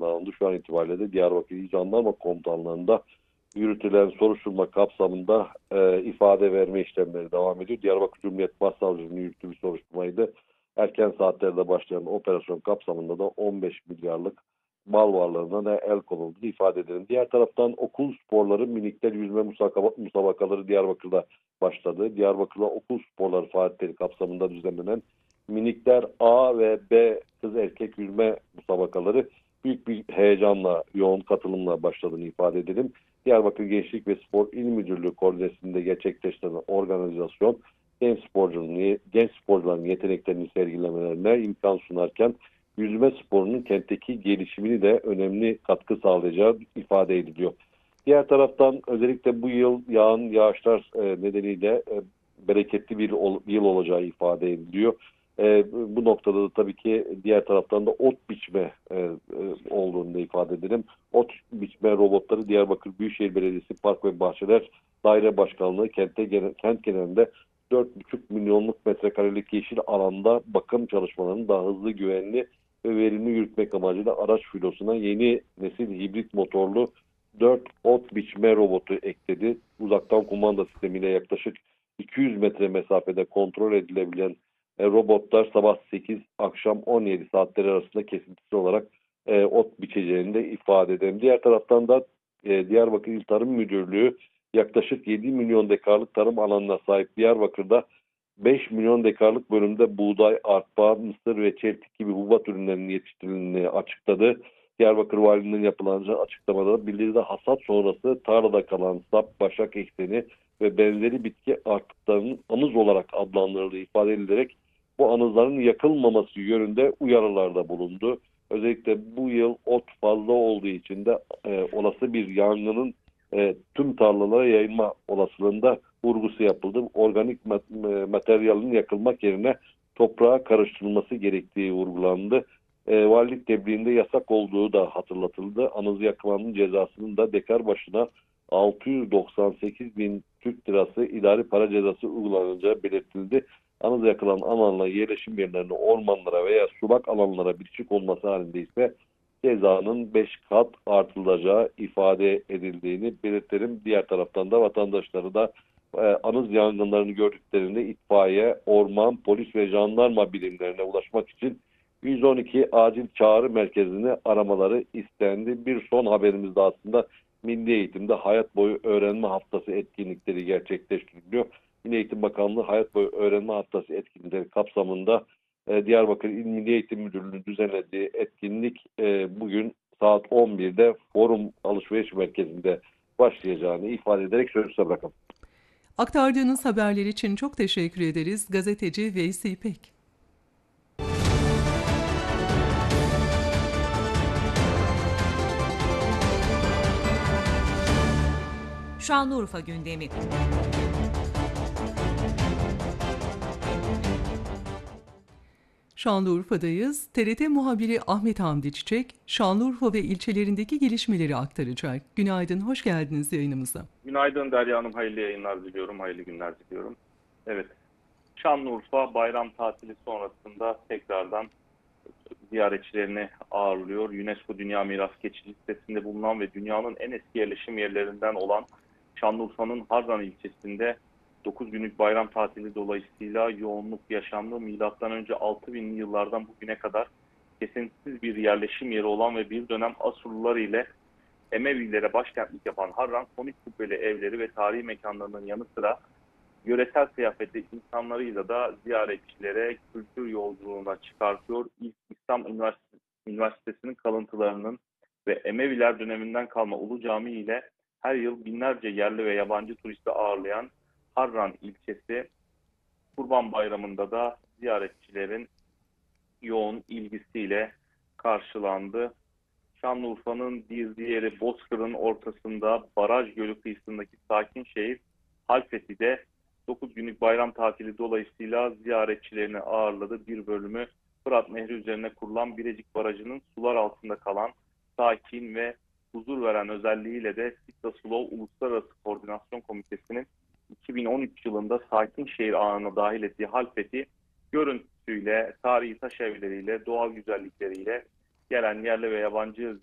gözaltına alındı. Şu an itibariyle de Diyarbakır İl Jandarma Komutanlığı'nda yürütülen soruşturma kapsamında ifade verme işlemleri devam ediyor. Diyarbakır Cumhuriyet Başsavcılığı'nın yürüttüğü bir soruşturmaydı. Erken saatlerde başlayan operasyon kapsamında da 15 milyarlık mal varlığına da el konulduğu ifade edelim. Diğer taraftan okul sporları minikler yüzme musabakaları Diyarbakır'da başladı. Diyarbakır'da okul sporları faaliyetleri kapsamında düzenlenen minikler A ve B kız erkek yüzme musabakaları büyük bir heyecanla, yoğun katılımla başladığını ifade edelim. Diyarbakır Gençlik ve Spor İl Müdürlüğü koordinesinde gerçekleştirilen organizasyon genç sporcuların yeteneklerini sergilemelerine imkan sunarken yüzme sporunun kentteki gelişimini de önemli katkı sağlayacağı ifade ediliyor. Diğer taraftan özellikle bu yıl yağan yağışlar nedeniyle bereketli bir yıl olacağı ifade ediliyor. Bu noktada da tabii ki diğer taraftan da ot biçme olduğunu da ifade edelim. Ot biçme robotları Diyarbakır Büyükşehir Belediyesi Park ve Bahçeler Daire Başkanlığı kent genelinde 4,5 milyonluk metrekarelik yeşil alanda bakım çalışmalarını daha hızlı, güvenli ve verimli yürütmek amacıyla araç filosuna yeni nesil hibrit motorlu 4 ot biçme robotu ekledi. Uzaktan kumanda sistemiyle yaklaşık 200 metre mesafede kontrol edilebilen robotlar sabah 8, akşam 17 saatleri arasında kesintisiz olarak ot biçeceğini de ifade edelim. Diğer taraftan da Diyarbakır İl Tarım Müdürlüğü yaklaşık 7 milyon dekarlık tarım alanına sahip Diyarbakır'da 5 milyon dekarlık bölümde buğday, arpa, mısır ve çeltik gibi hububat ürünlerinin yetiştirildiğini açıkladı. Diyarbakır Valiliği'nin yapılacağı açıklamada bildiride hasat sonrası tarlada kalan sap, başak ekseni ve benzeri bitki artıklarının anız olarak adlandırıldığı ifade edilerek bu anızların yakılmaması yönünde uyarılarda bulundu. Özellikle bu yıl ot fazla olduğu için de olası bir yangının tüm tarlalara yayılma olasılığında vurgusu yapıldı. Organik materyalin yakılmak yerine toprağa karıştırılması gerektiği vurgulandı. Valilik tebliğinde yasak olduğu da hatırlatıldı. Anız yakılanın cezasının da dekar başına 698 bin Türk lirası idari para cezası uygulanacağı belirtildi. Anız yakılan alanla yerleşim yerlerine, ormanlara veya sulak alanlara bitişik olması halinde ise cezanın 5 kat artılacağı ifade edildiğini belirtelim. Diğer taraftan da vatandaşları da anız yangınlarını gördüklerinde itfaiye, orman, polis ve jandarma birimlerine ulaşmak için 112 acil çağrı merkezini aramaları istendi. Bir son haberimiz de aslında Milli Eğitim'de hayat boyu öğrenme haftası etkinlikleri gerçekleştiriliyor. Milli Eğitim Bakanlığı hayat boyu öğrenme haftası etkinlikleri kapsamında Diyarbakır İl Milli Eğitim Müdürlüğü'nün düzenlediği etkinlik bugün saat 11'de Forum Alışveriş Merkezi'nde başlayacağını ifade ederek sözü size bırakalım. Aktardığınız haberler için çok teşekkür ederiz. Gazeteci Veysi İpek. Şanlıurfa gündemi. Şanlıurfa'dayız. TRT muhabiri Ahmet Hamdi Çiçek, Şanlıurfa ve ilçelerindeki gelişmeleri aktaracak. Günaydın, hoş geldiniz yayınımıza. Günaydın Derya Hanım, hayırlı yayınlar diliyorum, hayırlı günler diliyorum. Evet, Şanlıurfa bayram tatili sonrasında tekrardan ziyaretçilerini ağırlıyor. UNESCO Dünya Miras Geçici Listesi'nde bulunan ve dünyanın en eski yerleşim yerlerinden olan Şanlıurfa'nın Harran ilçesinde 9 günlük bayram tatili dolayısıyla yoğunluk yaşandı. Milattan önce 6000'li yıllardan bugüne kadar kesintisiz bir yerleşim yeri olan ve bir dönem Asurlular ile Emevililere başkentlik yapan Harran, konik kubbeli evleri ve tarihi mekanlarının yanı sıra yöresel kıyafetli insanlarıyla da ziyaretçilere kültür yolculuğuna çıkartıyor. İlk İslam Üniversitesi'nin kalıntılarının ve Emeviler döneminden kalma Ulu Cami ile her yıl binlerce yerli ve yabancı turisti ağırlayan Harran ilçesi Kurban Bayramı'nda da ziyaretçilerin yoğun ilgisiyle karşılandı. Şanlıurfa'nın bir diğeri Bozkır'ın ortasında Baraj Gölü kıyısındaki sakin şehir Halfeti'de 9 günlük bayram tatili dolayısıyla ziyaretçilerini ağırladı. Bir bölümü Fırat Nehri üzerine kurulan Birecik Barajı'nın sular altında kalan sakin ve huzur veren özelliğiyle de Sitta Slow Uluslararası Koordinasyon Komitesi'nin 2013 yılında sakin şehir ağına dahil ettiği Halfeti görüntüsüyle, tarihi taş evleriyle, doğal güzellikleriyle gelen yerli ve yabancı